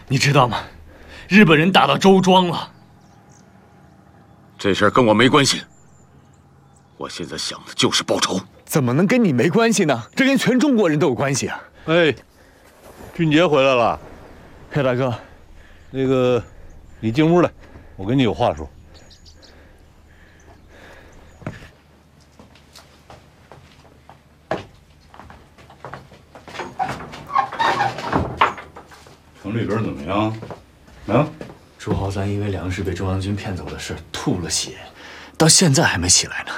你知道吗？日本人打到周庄了。 这事儿跟我没关系。我现在想的就是报仇。 怎么能跟你没关系呢？这跟全中国人都有关系啊！ 哎，俊杰回来了。 裴大哥， 那个，你进屋来，我跟你有话说。城里边怎么样？啊？ 朱豪三因为粮食被中央军骗走的事吐了血，到现在还没起来呢。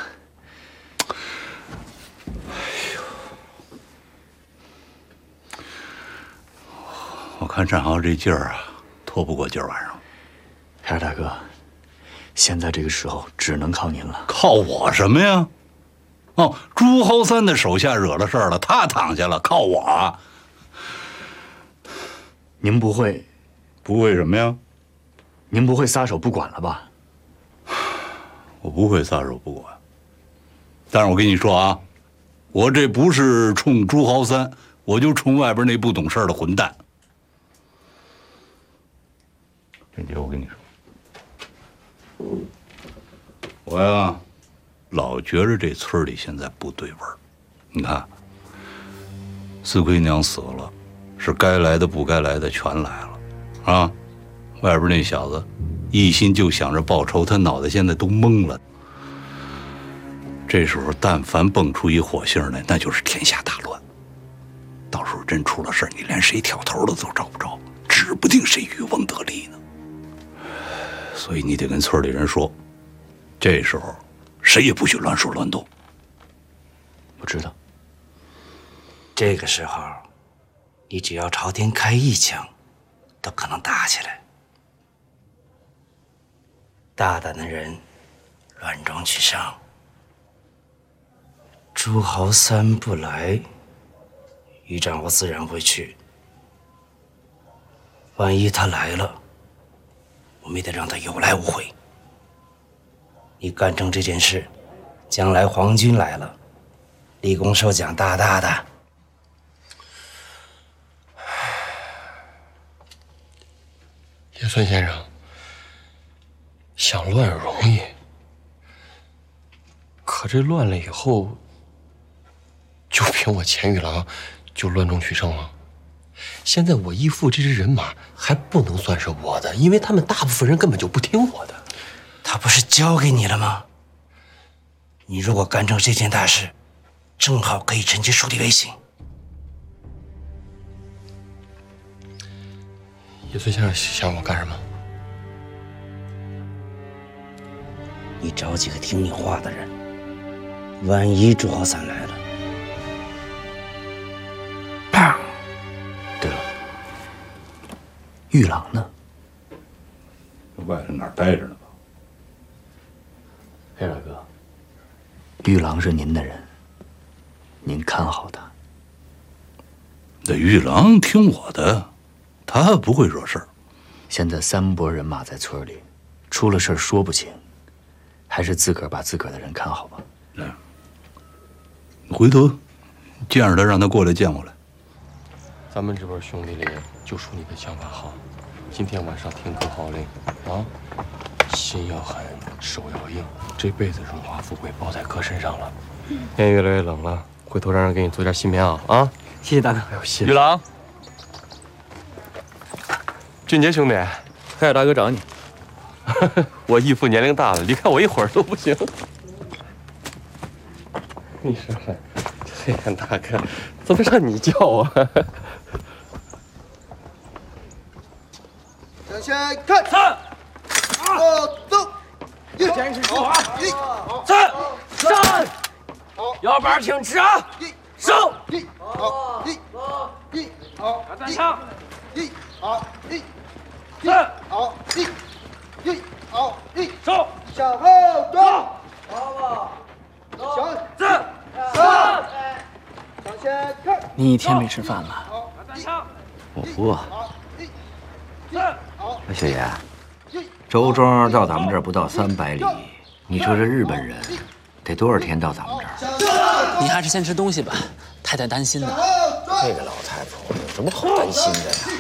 我看战豪这劲儿啊，拖不过今儿晚上。 裴二大哥，现在这个时候只能靠您了。 靠我什么呀？哦，朱豪三的手下惹了事儿了，他躺下了，靠我。 您不会什么呀？ 您不会撒手不管了吧？ 我不会撒手不管。但是我跟你说啊，我这不是冲朱豪三，我就冲外边那不懂事的混蛋。俊杰，我跟你说，我呀，老觉着这村里现在不对味儿。你看，四姑娘死了，是该来的不该来的全来了，啊，外边那小子一心就想着报仇，他脑袋现在都懵了。这时候但凡蹦出一火星来，那就是天下大乱。到时候真出了事儿，你连谁挑头的都找不着，指不定谁渔翁得利呢。所以你得跟村里人说，这时候谁也不许乱说乱动。 我知道。 这个时候，你只要朝天开一枪，都可能打起来。大胆的人，乱中取胜。朱豪三不来，余长我自然会去。万一他来了，我们也得让他有来无回。你干成这件事，将来皇军来了，立功受奖大大的。 叶孙先生，想乱容易，可这乱了以后，就凭我钱玉郎就乱中取胜了。现在我义父这支人马还不能算是我的，因为他们大部分人根本就不听我的。 他不是交给你了吗？你如果干成这件大事，正好可以趁机树敌为行。 叶孙先生想我干什么？ 你找几个听你话的人，万一朱豪三来了，砰！ 对了，玉郎呢？ 外头哪儿待着呢吧？ 裴大哥，玉郎是您的人，您看好他。 这玉郎听我的，他不会惹事儿。 现在3拨人马在村里，出了事儿说不清，还是自个儿把自个儿的人看好吧。 回头见着他，让他过来见我来。 咱们这边兄弟里，就属你的想法好。今天晚上听哥号令啊，心要狠，手要硬，这辈子荣华富贵包在哥身上了。天越来越冷了，回头让人给你做件新棉袄啊！ 谢谢大哥。 哎呦，谢谢。玉郎，俊杰兄弟， 太小大哥找你。 我义父年龄大了，离开我一会儿都不行。你说说，黑眼大哥，怎么让你叫啊？ 向前看，走， 坚持住啊！3、3，腰板挺直啊！收！ 好， 单枪好 ，3， 好， 收！ 向后走，向 3， 向前看， 你一天没吃饭了？ 单枪我不饿。 ，3， 小爷，周庄到咱们这儿不到300里，你说这日本人得多少天到咱们这儿？ 你还是先吃东西吧，太太担心呢。 这个老太婆有什么好担心的呀？